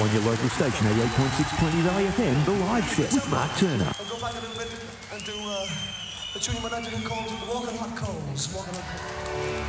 On your local station, 88.6 Plenty AFM, The Live Set with Mark Turner. I'll go back a little bit and do a tune my dad called Walking Hot Coals.